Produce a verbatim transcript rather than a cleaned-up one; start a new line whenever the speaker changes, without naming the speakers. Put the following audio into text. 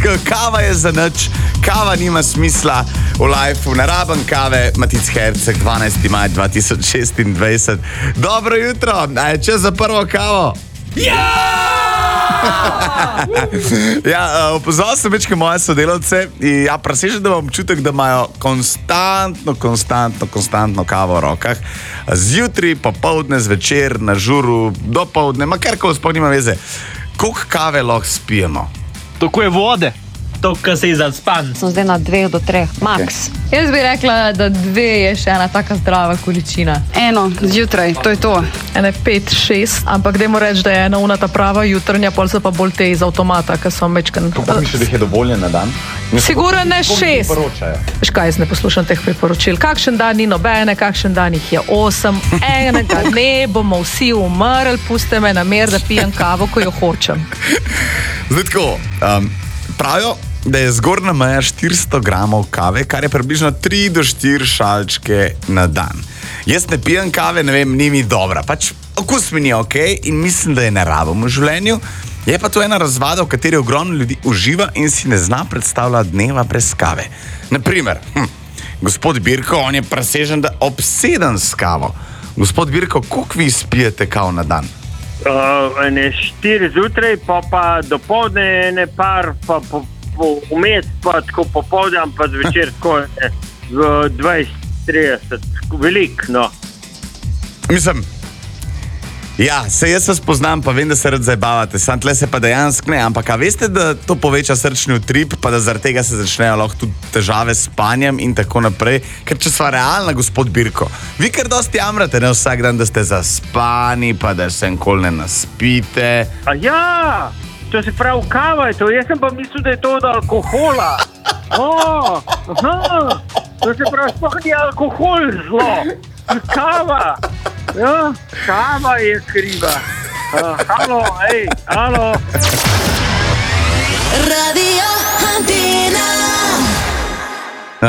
dejansko kava je za nič, kava nima smisla v lifeu, ne rabim kave. Matic Herceg, dvanajsti maj dva tisoč šestindvajset. Dobro jutro, a je čas za prvo kavo?
Ja!
ja, opozoril sem večkrat moje sodelavce in ja, presežem, da imam občutek, da imajo konstantno, konstantno, konstantno kavo v rokah. Zjutraj, popoldne, zvečer, na žuru, dopoldne, ma karkoli, sploh nima veze. Koliko kave lahko spijemo?
Tako je vode. To, kar se je zaspan.
Sem zdaj na dveh do treh, max.
Okay. Jaz bi rekla, da dve je še ena taka zdrava količina.
Eno, zjutraj, to je to.
Ene pet, šest, ampak dajmo reči, da je ena una ta prava jutrnja, pol so pa bolj te iz avtomata, ki so mečkan.
Kako misliš, da jih je dovoljen na dan?
Sigurno ne šest. Veš kaj, jaz ne poslušam teh priporočil. Kakšen dan ni nobene, kakšen dan jih je osem. Enega dne bomo vsi umrli, puste me na mer, da pijem kavo, ko jo hočem.
Zdaj tako, um, pravijo, da je zgornja meja štiristo gramov kave, kar je približno tri do štiri šalčke na dan. Jaz ne pijem kave, ne vem, ni mi dobra. Pač okus mi ni ok in mislim, da je ne rabim v življenju. Je pa to ena razvada, v kateri ogromno ljudi uživa in si ne zna predstavljati dneva brez kave. Naprimer, hm, gospod Birko, on je presežen, da obseden s kavo. Gospod Birko, koliko vi spijete kav na dan?
Uh, ne štiri zjutraj, pa pa dopoldne ne par, pa po vmes pa tako popoldan, pa zvečer tako dvajset trideset, veliko, no.
Mislim, ja, se jaz vas poznam, pa vem, da se rad zabavate, sam tle se pa dejansko ne, ampak a veste, da to poveča srčni utrip, pa da zaradi tega se začnejo lahko tudi težave s spanjem in tako naprej, ker če sva realna, gospod Birko, vi kar dosti jamrate, ne, vsak dan, da ste zaspani, pa da se nikoli ne naspite.
A ja! To se pravi kava je to, jaz sem pa mislil, da je to od alkohola. O, aha, to se pravi, sploh ni alkohol zlo. Kava, ja, kava je kriva. Uh, halo, ej, halo.
Radio